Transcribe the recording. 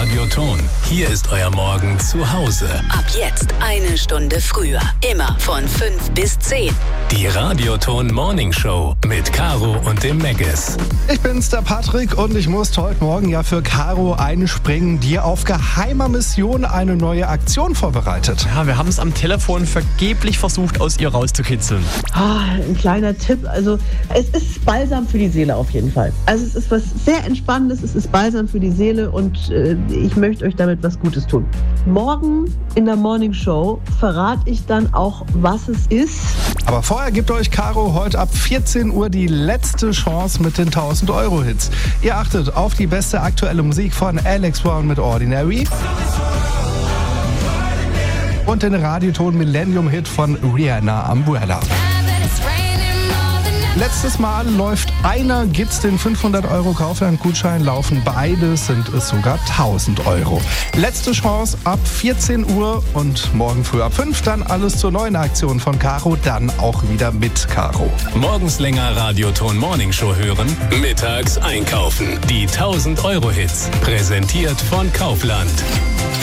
Radioton. Hier ist euer Morgen zu Hause. Ab jetzt 1 Stunde früher. Immer von 5 bis 10. Die Radioton Morning Show mit Caro und dem Megges. Ich bin's, der Patrick, und ich musste heute Morgen ja für Caro einspringen, die auf geheimer Mission eine neue Aktion vorbereitet. Ja, wir haben es am Telefon vergeblich versucht, aus ihr rauszukitzeln. Ein kleiner Tipp, also es ist Balsam für die Seele auf jeden Fall. Also es ist was sehr Entspannendes, es ist Balsam für die Seele und ich möchte euch damit was Gutes tun. Morgen in der Morning Show verrate ich dann auch, was es ist. Aber vorher gibt euch Caro heute ab 14 Uhr die letzte Chance mit den 1000-Euro-Hits. Ihr achtet auf die beste aktuelle Musik von Alex Brown mit Ordinary und den Radioton Millennium-Hit von Rihanna, Umbrella. Letztes Mal läuft einer, gibt's den 500€ Kaufland-Gutschein, laufen beide, sind es sogar 1000 Euro. Letzte Chance ab 14 Uhr und morgen früh ab 5 dann alles zur neuen Aktion von Caro, dann auch wieder mit Caro. Morgens länger Radioton Morning Show hören, mittags einkaufen. Die 1000-Euro-Hits, präsentiert von Kaufland.